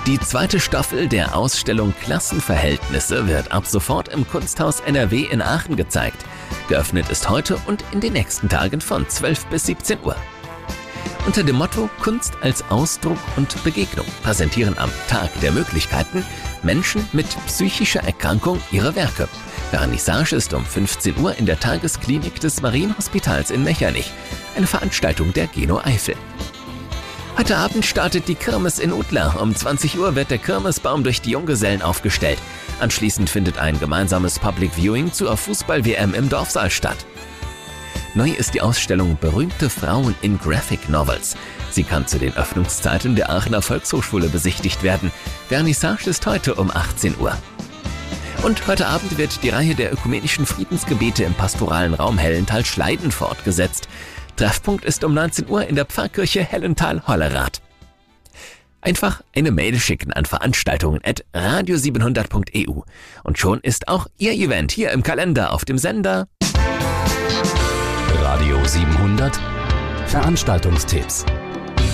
Die zweite Staffel der Ausstellung Klassenverhältnisse wird ab sofort im Kunsthaus NRW in Aachen gezeigt. Geöffnet ist heute und in den nächsten Tagen von 12 bis 17 Uhr. Unter dem Motto Kunst als Ausdruck und Begegnung präsentieren am Tag der Möglichkeiten Menschen mit psychischer Erkrankung ihre Werke. Vernissage ist um 15 Uhr in der Tagesklinik des Marienhospitals in Mechernich, eine Veranstaltung der Geno Eifel. Heute Abend startet die Kirmes in Udlar. Um 20 Uhr wird der Kirmesbaum durch die Junggesellen aufgestellt. Anschließend findet ein gemeinsames Public Viewing zur Fußball-WM im Dorfsaal statt. Neu ist die Ausstellung Berühmte Frauen in Graphic Novels. Sie kann zu den Öffnungszeiten der Aachener Volkshochschule besichtigt werden. Vernissage ist heute um 18 Uhr. Und heute Abend wird die Reihe der ökumenischen Friedensgebete im pastoralen Raum Hellenthal-Schleiden fortgesetzt. Treffpunkt ist um 19 Uhr in der Pfarrkirche Hellenthal-Hollerath. Einfach eine Mail schicken an veranstaltungen@radio700.eu und schon ist auch Ihr Event hier im Kalender auf dem Sender Radio 700 Veranstaltungstipps.